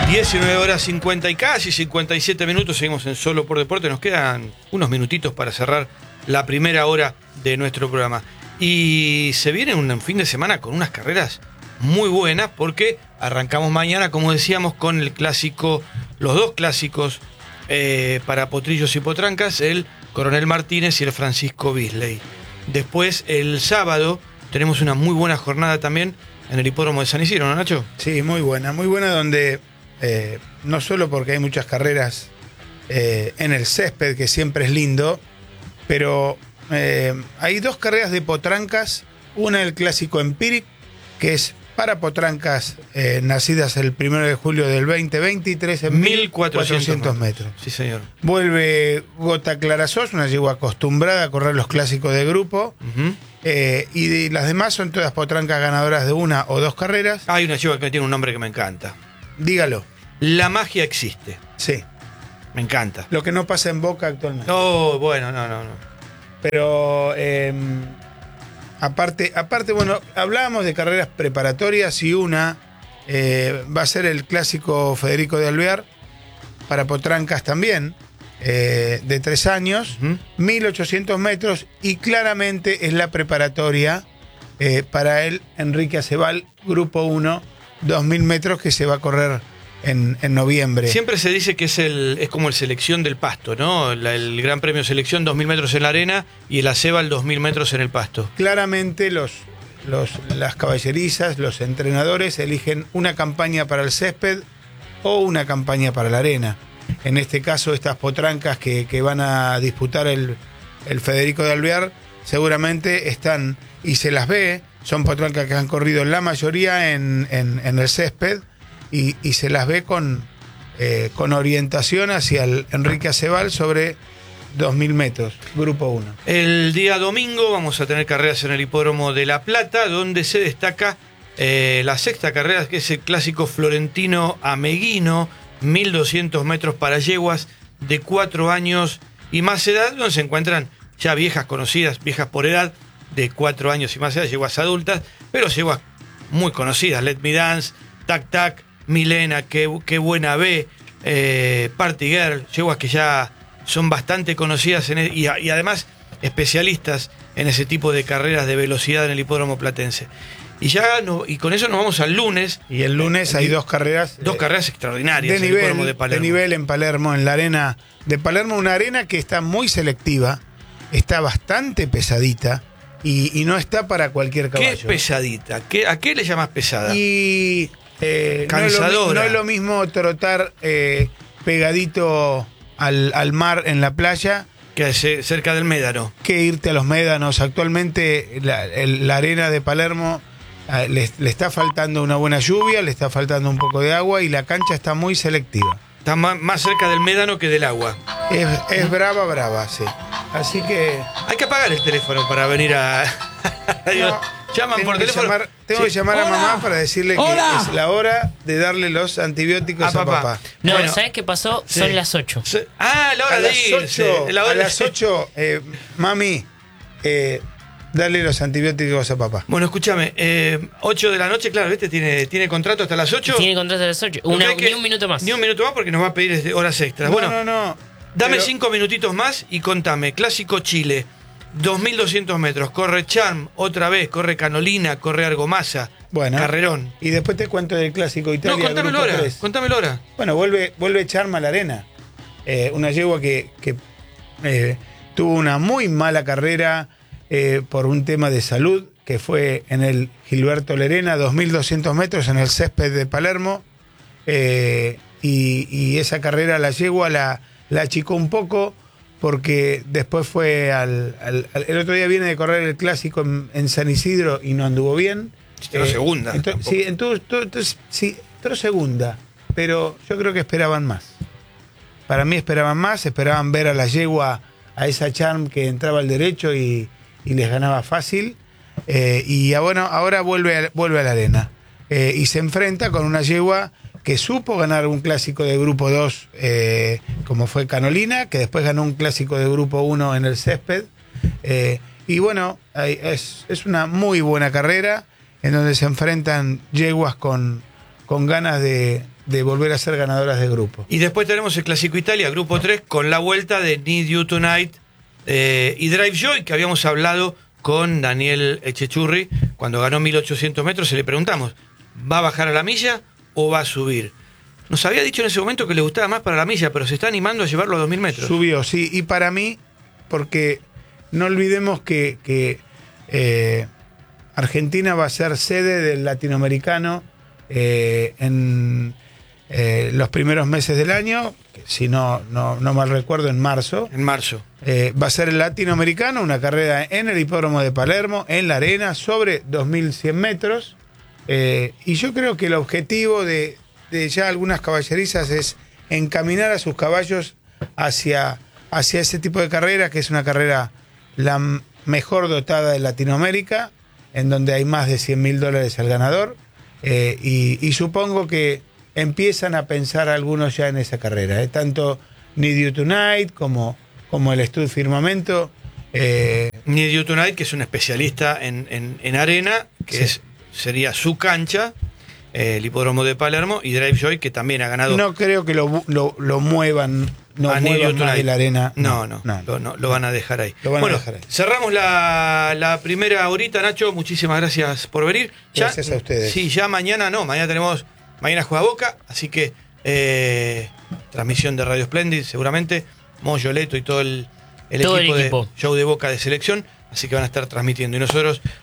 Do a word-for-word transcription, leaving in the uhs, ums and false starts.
diecinueve horas cincuenta y casi cincuenta y siete minutos, seguimos en Solo por Deporte. Nos quedan unos minutitos para cerrar la primera hora de nuestro programa. Y se viene un fin de semana con unas carreras muy buenas porque arrancamos mañana, como decíamos, con el clásico, los dos clásicos eh, para potrillos y potrancas, el Coronel Martínez y el Francisco Beasley. Después, el sábado, tenemos una muy buena jornada también en el hipódromo de San Isidro, ¿no, Nacho? Sí, muy buena, muy buena, donde eh, no solo porque hay muchas carreras eh, en el césped, que siempre es lindo, pero eh, hay dos carreras de potrancas, una del clásico Empiric, que es para potrancas eh, nacidas el primero de julio del veinte veintitrés en mil cuatrocientos metros. Sí, señor. Vuelve Gota Clarasós, una yegua acostumbrada a correr los clásicos de grupo. Uh-huh. Eh, y de, las demás son todas potrancas ganadoras de una o dos carreras. Hay una yegua que tiene un nombre que me encanta. Dígalo. La magia existe. Sí. Me encanta. Lo que no pasa en Boca actualmente. Oh, bueno, no, no, no. Pero eh, aparte, aparte, bueno, hablábamos de carreras preparatorias y una eh, va a ser el clásico Federico de Alvear para potrancas también. Eh, de tres años, uh-huh. mil ochocientos metros, y claramente es la preparatoria eh, para el Enrique Acebal, Grupo uno, dos mil metros, que se va a correr en, en noviembre. Siempre se dice que es el es como el Selección del Pasto, ¿no? La, el Gran Premio Selección, dos mil metros en la arena, y el Acebal, dos mil metros en el pasto. Claramente los, los, las caballerizas, los entrenadores eligen una campaña para el césped o una campaña para la arena. En este caso, estas potrancas que, que van a disputar el, el Federico de Alvear seguramente están, y se las ve, son potrancas que han corrido la mayoría en, en, en el césped, y, y se las ve con, eh, con orientación hacia el Enrique Acebal sobre dos mil metros, Grupo uno. El día domingo vamos a tener carreras en el hipódromo de La Plata, donde se destaca eh, la sexta carrera, que es el clásico Florentino Ameguino, mil doscientos metros para yeguas de cuatro años y más edad, donde se encuentran ya viejas conocidas, viejas por edad, de cuatro años y más edad, yeguas adultas, pero yeguas muy conocidas, Let Me Dance, Tac Tac, Milena, Qué, qué Buena Ve, eh, Party Girl, yeguas que ya son bastante conocidas en el, y, y además especialistas en ese tipo de carreras de velocidad en el hipódromo platense. Y ya no, y con eso nos vamos al lunes. Y el lunes hay dos carreras. Dos eh, carreras extraordinarias de en nivel, el de Palermo. De nivel en Palermo, en la arena de Palermo, una arena que está muy selectiva, está bastante pesadita y, y no está para cualquier caballo. ¿Qué es pesadita? ¿Qué, ¿A qué le llamas pesada? Y eh, cansadora. No es, lo, no es lo mismo trotar eh, pegadito al, al mar en la playa, que cerca del Médano, que irte a los médanos. Actualmente la, el, la arena de Palermo Le, le está faltando una buena lluvia, le está faltando un poco de agua y la cancha está muy selectiva. Está más, más cerca del médano que del agua. Es, es brava, brava, sí. Así que... Hay que apagar el teléfono para venir a... No, Llaman por teléfono. Llamar, tengo sí. que llamar Hola. a mamá para decirle Hola. que es la hora de darle los antibióticos a a papá. papá. No, Bueno, ¿sabes qué pasó? sí. Son las ocho. Ah, la hora A de las irse. ocho, La hora a de- las ocho eh, mami, eh, dale los antibióticos a papá. Bueno, escúchame, eh, ocho de la noche, claro, ¿viste? Tiene, tiene contrato hasta las ocho. Tiene contrato a las ocho. Lo que Una, hay que- ni un minuto más. Ni un minuto más porque nos va a pedir este, horas extras. No, bueno, no, no. dame pero- cinco minutitos más y contame. Clásico Chile, dos mil doscientos metros. Corre Charm, otra vez. Corre Canolina, corre Argomasa. Bueno. Carrerón. Y después te cuento del clásico Italia. No, contámelo Grupo ahora. tres. Contámelo ahora. Bueno, vuelve, vuelve Charma a la arena. Eh, una yegua que, que eh, tuvo una muy mala carrera eh, por un tema de salud, que fue en el Gilberto Lerena, dos mil doscientos metros en el césped de Palermo. Eh, y, y esa carrera la yegua la, la achicó un poco porque después fue al, al, al- El otro día viene de correr el clásico en, en San Isidro y no anduvo bien. Entró segunda, ento- tampoco. sí, entonces, entonces, sí, entró segunda, pero yo creo que esperaban más. Para mí esperaban más, esperaban ver a la yegua, a esa Charm que entraba al derecho y, y les ganaba fácil. Eh, y ah, bueno, ahora vuelve a, vuelve a la arena. Eh, y se enfrenta con una yegua que supo ganar un clásico de Grupo dos, eh, como fue Canolina, que después ganó un clásico de Grupo uno en el césped. Eh, y bueno, hay- es, es una muy buena carrera en donde se enfrentan yeguas con, con ganas de, de volver a ser ganadoras de grupo. Y después tenemos el Clásico Italia, Grupo tres, con la vuelta de Need You Tonight eh, y Drive Joy, que habíamos hablado con Daniel Echechurri cuando ganó mil ochocientos metros. Y le preguntamos, ¿va a bajar a la milla o va a subir? Nos había dicho en ese momento que le gustaba más para la milla, pero se está animando a llevarlo a dos mil metros. Subió, sí. Y para mí, porque no olvidemos que, que eh, Argentina va a ser sede del latinoamericano eh, en eh, los primeros meses del año, si no, no, no mal recuerdo, en marzo. En marzo. Eh, va a ser el latinoamericano, una carrera en el hipódromo de Palermo, en la arena, sobre dos mil cien metros. Eh, y yo creo que el objetivo de, de ya algunas caballerizas es encaminar a sus caballos hacia, hacia ese tipo de carrera, que es una carrera la m- mejor dotada de Latinoamérica, en donde hay más de cien mil dólares al ganador. Eh, y, y supongo que empiezan a pensar algunos ya en esa carrera, ¿eh? Tanto Need You Tonight como, como el Stud Firmamento. Eh, Need You Tonight, que es un especialista en, en, en arena, que Sí. es sería su cancha, eh, el hipódromo de Palermo, y Drive Joy, que también ha ganado. no creo que lo, lo, lo muevan, no a Need You muevan más Tonight. de la arena. No, no, no, Lo, no, lo van a dejar ahí. Lo van a bueno, dejar ahí. cerramos la, la primera horita, Nacho. Muchísimas gracias por venir. Ya, Gracias a ustedes. Sí, ya mañana no, mañana tenemos, mañana juega Boca, así que eh, transmisión de Radio Splendid, seguramente, Moyo, Leto y todo el, el Todo el equipo equipo. de Show de Boca de selección, así que van a estar transmitiendo. Y nosotros